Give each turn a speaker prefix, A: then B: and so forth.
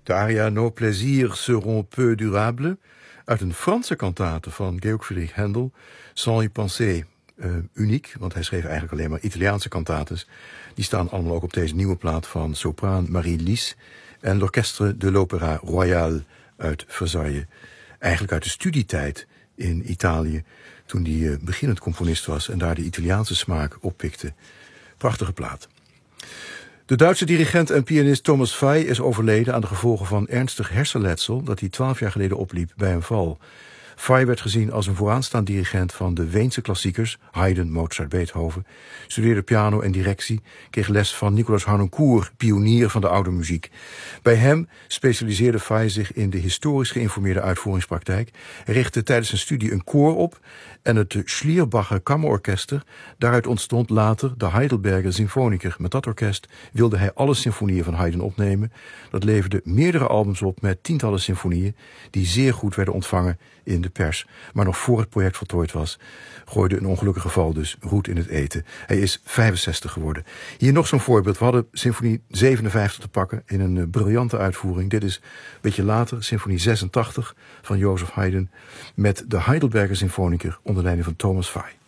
A: De aria Nos plaisirs seront peu durables, uit een Franse kantate van Georg Friedrich Händel, Sans y penser. Uniek, want hij schreef eigenlijk alleen maar Italiaanse kantates. Die staan allemaal ook op deze nieuwe plaat van sopraan Marie Lys en l'Orchestre de l'Opéra Royal uit Versailles. Eigenlijk uit de studietijd in Italië, toen hij beginnend componist was en daar de Italiaanse smaak oppikte. Prachtige plaat. De Duitse dirigent en pianist Thomas Fay is overleden aan de gevolgen van ernstig hersenletsel dat hij 12 jaar geleden opliep bij een val. Fay werd gezien als een vooraanstaand dirigent van de Weense klassiekers, Haydn, Mozart, Beethoven, studeerde piano en directie, kreeg les van Nicolas Harnoncourt, pionier van de oude muziek. Bij hem specialiseerde Fay zich in de historisch geïnformeerde uitvoeringspraktijk. Hij richtte tijdens zijn studie een koor op en het Schlierbacher Kammerorkester. Daaruit ontstond later de Heidelberger Symphoniker. Met dat orkest wilde hij alle symfonieën van Haydn opnemen. Dat leverde meerdere albums op met tientallen symfonieën die zeer goed werden ontvangen in de pers. Maar nog voor het project voltooid was, gooide een ongelukkig geval dus roet in het eten. Hij is 65 geworden. Hier nog zo'n voorbeeld. We hadden symfonie 57 te pakken in een briljante uitvoering. Dit is een beetje later, symfonie 86 van Joseph Haydn met de Heidelberger Symphoniker onder leiding van Thomas Fay.